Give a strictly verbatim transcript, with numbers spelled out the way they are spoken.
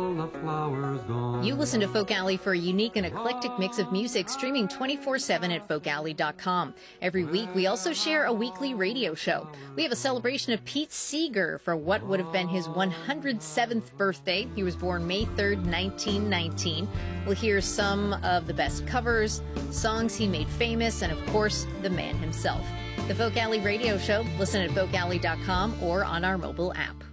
all the flowers gone. You listen to Folk Alley for a unique and eclectic mix of music, streaming twenty-four seven at folk alley dot com. Every week, we also share a weekly radio show. We have a celebration of Pete Seeger for what would have been his one hundred seventh birthday. He was born May third, nineteen nineteen. We'll hear some of the best covers, songs he made famous, and of course, the man himself. The Folk Alley Radio Show. Listen at folk alley dot com or on our mobile app.